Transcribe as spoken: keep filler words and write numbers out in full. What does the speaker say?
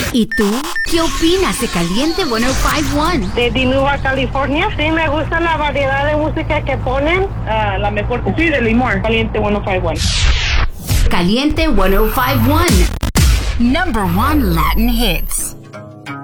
¿Y tú? ¿Qué opinas de Caliente ciento cincuenta y uno? De Dinuba, California. Sí, me gusta la variedad de música que ponen. Uh, la mejor, sí, de Limor. Caliente ciento cincuenta y uno. Caliente ciento cincuenta y uno. Number one Latin hits.